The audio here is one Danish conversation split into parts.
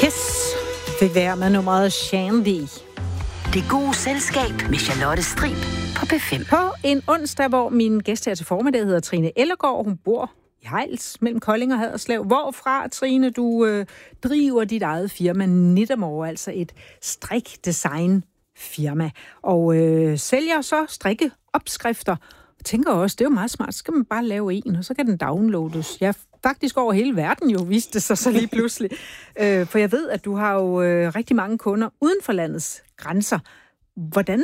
Kiss fik være med nummeret Shandy. Det gode selskab med Charlotte Strib på P5. På en onsdag, hvor min gæst her til formiddag hedder Trine Ellegaard. Hun bor i Hejls mellem Kolding og Haderslev. Hvorfra, Trine, du driver dit eget firma Nittamore, altså et strikdesign-firma. Og sælger så strikkeopskrifter. Jeg tænker også, det er jo meget smart. Så skal man bare lave en, og så kan den downloades. Ja, faktisk over hele verden jo, viste det sig så lige pludselig. For jeg ved, at du har jo rigtig mange kunder uden for landets grænser. Hvordan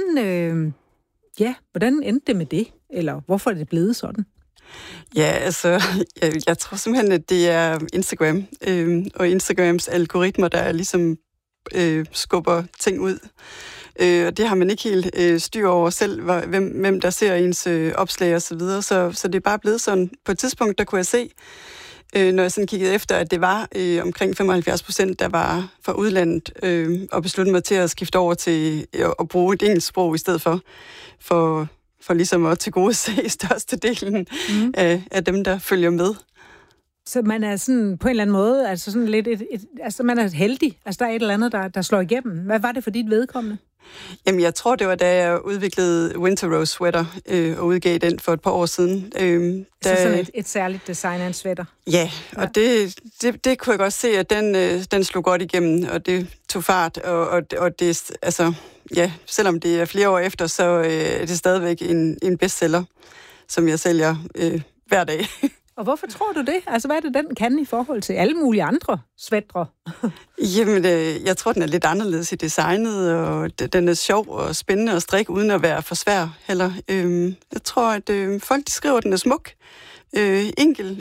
endte det med det? Eller hvorfor er det blevet sådan? Ja, altså, jeg tror simpelthen, at det er Instagram og Instagrams algoritmer, der ligesom skubber ting ud. Og det har man ikke helt styr over selv, hvem der ser ens opslag og så videre. Så det er bare blevet sådan. På et tidspunkt, der kunne jeg se, når jeg sådan kiggede efter, at det var omkring 75%, der var fra udlandet, og besluttede mig til at skifte over til at bruge et engelsk sprog i stedet for ligesom at tilgodese størstedelen af dem, der følger med. Så man er sådan på en eller anden måde, altså sådan lidt altså man er heldig. Altså der er et eller andet, der slår igennem. Hvad var det for dit vedkommende? Jamen jeg tror, det var da jeg udviklede Winter Rose Sweater og udgav den for et par år siden. Så sådan et særligt design af en sweater? Ja, og det kunne jeg godt se, at den slog godt igennem, og det tog fart, og det, altså, ja, selvom det er flere år efter, så er det stadigvæk en bestseller, som jeg sælger hver dag. Og hvorfor tror du det? Altså, hvad er det, den kan i forhold til alle mulige andre sweatre? Jamen, jeg tror, den er lidt anderledes i designet, og den er sjov og spændende at strikke, uden at være for svær heller. Jeg tror, at folk de skriver, at den er smuk, enkel,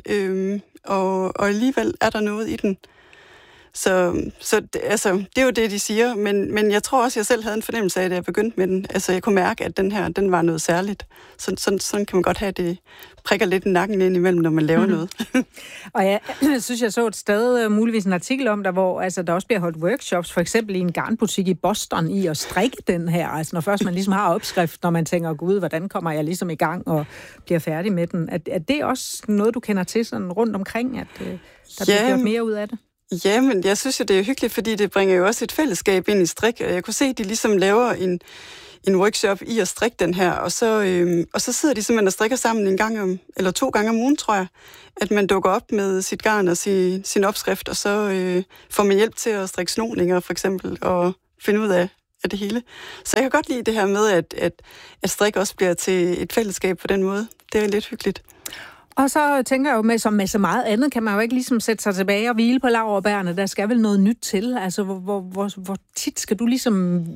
og alligevel er der noget i den. Så det er jo det, de siger, men jeg tror også, at jeg selv havde en fornemmelse af, da jeg begyndte med den. Altså, jeg kunne mærke, at den var noget særligt. Sådan kan man godt have det, prikker lidt i nakken ind imellem, når man laver noget. Og jeg synes, jeg så et sted, muligvis en artikel om der, hvor altså, der også bliver holdt workshops, for eksempel i en garnbutik i Boston, i at strikke den her. Altså, når først man ligesom har opskrift, når man tænker, gud, hvordan kommer jeg ligesom i gang og bliver færdig med den? Er det også noget, du kender til sådan rundt omkring, at der bliver gjort mere ud af det? Ja, men jeg synes jo, det er hyggeligt, fordi det bringer jo også et fællesskab ind i strik. Jeg kunne se, at de ligesom laver en workshop i at strikke den her, og så sidder de simpelthen og strikker sammen en gang eller 2 gange om ugen, tror jeg, at man dukker op med sit garn og sin opskrift, og så får man hjælp til at strikke snoninger, for eksempel, og finde ud af det hele. Så jeg kan godt lide det her med, at strik også bliver til et fællesskab på den måde. Det er lidt hyggeligt. Og så tænker jeg jo, med så meget andet, kan man jo ikke ligesom sætte sig tilbage og hvile på laurbærrene. Der skal vel noget nyt til. Altså, hvor tit skal du ligesom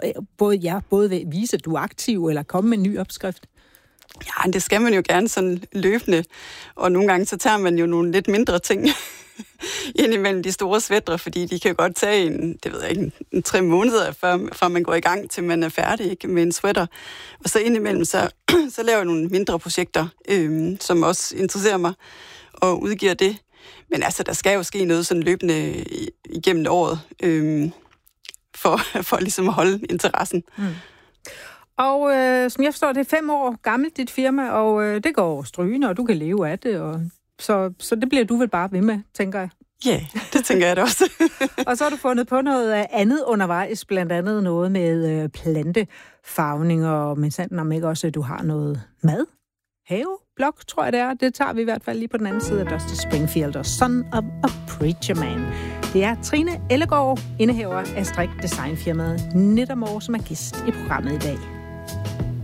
både vise, at du er aktiv, eller komme med en ny opskrift? Ja, det skal man jo gerne sådan løbende. Og nogle gange, så tager man jo nogle lidt mindre ting ind imellem de store sweatre, fordi de kan godt tage 3 måneder, før man går i gang, til man er færdig med en sweater. Og så indimellem, så laver jeg nogle mindre projekter, som også interesserer mig, og udgiver det. Men altså, der skal jo ske noget sådan løbende igennem året, for ligesom at holde interessen. Mm. Og som jeg forstår, det er 5 år gammelt, dit firma, og det går strygende, og du kan leve af det, og så det bliver du vel bare ved med, tænker jeg. Ja, det tænker jeg da også. Og så har du fundet på noget andet undervejs, blandt andet noget med plantefarvning, og men sandt om ikke også, at du har noget mad, haveblok, tror jeg det er. Det tager vi i hvert fald lige på den anden side af Dusty Springfield og Son of a Preacher Man. Det er Trine Ellegaard, indehaver af strikdesignfirmaet Nittamore, som er gæst i programmet i dag.